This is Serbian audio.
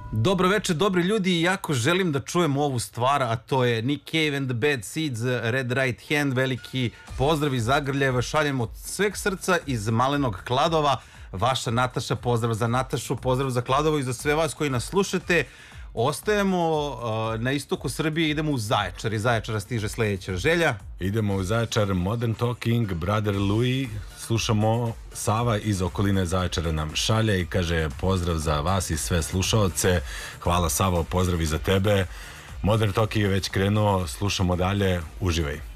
Dobro večer, dobri ljudi, jako želim da čujem ovu stvar, a to je Nick Cave and the Bad Seeds, Red Right Hand, veliki pozdrav iz Zagrljeva, šaljem od sveg srca iz Malenog Kladova, vaša Nataša, pozdrav za Natašu, pozdrav za Kladovo i za sve vas koji nas slušate. Ostajemo na istoku Srbije, idemo u Zaječar, iz Zaječara stiže sledeća želja. Idemo u Zaječar, Modern Talking, Brother Louis, slušamo, Sava iz okoline Zaječara nam šalje i kaže pozdrav za vas i sve slušaoce. Hvala Savo, pozdrav i za tebe. Modern Talking je već krenuo, slušamo dalje, uživaj.